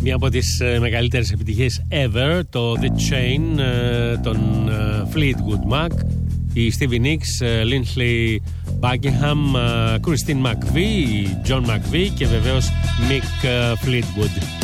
Μία από τις μεγαλύτερες επιτυχίες ever, το The Chain των Fleetwood Mac, η Stevie Nicks, Lindsey Buckingham, Christine McVie, John McVie και βεβαίως Mick Fleetwood.